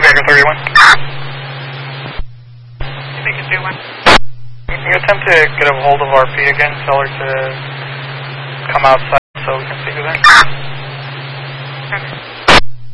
American 31. You think it's 2-1? Can you attempt to get a hold of RP again? Tell her to come outside so we can speak with her? Okay.